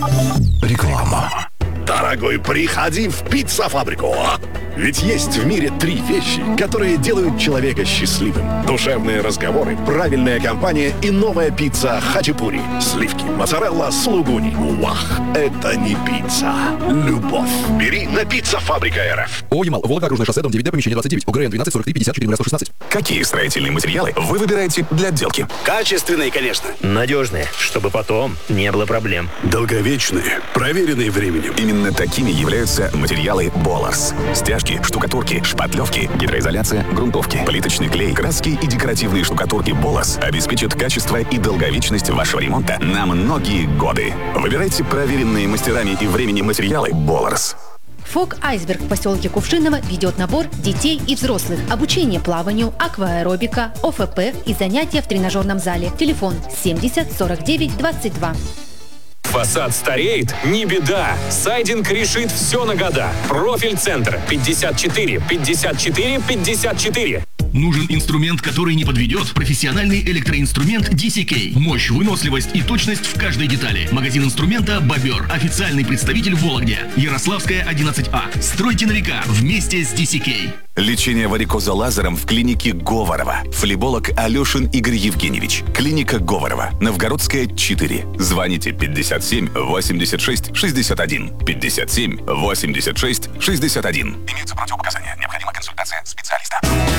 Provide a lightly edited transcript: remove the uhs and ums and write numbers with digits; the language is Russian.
Реклама. Дорогой, приходи в пицца-фабрику. Ведь есть в мире 3 вещи, которые делают человека счастливым. Душевные разговоры, правильная компания и новая пицца хачапури. Сливки, моцарелла, сулугуни. Вах, это не пицца. Любовь. Бери на пицца-фабрика РФ. Ямал, Волга, Окружное шоссе, дом 9Д, помещение 29, ОГРН 12 43 54 116. Какие строительные материалы вы выбираете для отделки? Качественные, конечно. Надежные, чтобы потом не было проблем. Долговечные, проверенные временем. Именно такими являются материалы Боларс. Стяжки, штукатурки, шпатлевки, гидроизоляция, грунтовки, плиточный клей, краски и декоративные штукатурки Боларс обеспечат качество и долговечность вашего ремонта на многие годы. Выбирайте проверенные мастерами и временем материалы Боларс. ФОК «Айсберг» в поселке Кувшиново ведет набор детей и взрослых. Обучение плаванию, акваэробика, ОФП и занятия в тренажерном зале. Телефон 70 49 22. Фасад стареет? Не беда. Сайдинг решит все на года. Профиль центр 54 54 54. Нужен инструмент, который не подведет? Профессиональный электроинструмент DCK. Мощь, выносливость и точность в каждой детали. Магазин инструмента «Бобер». Официальный представитель в Вологде. Ярославская, 11А. Стройте на века вместе с DCK. Лечение варикоза лазером в клинике Говорова. Флеболог Алешин Игорь Евгеньевич. Клиника Говорова. Новгородская, 4. Звоните 57 86 61. 57 86 61. Имеются противопоказания. Необходима консультация специалиста.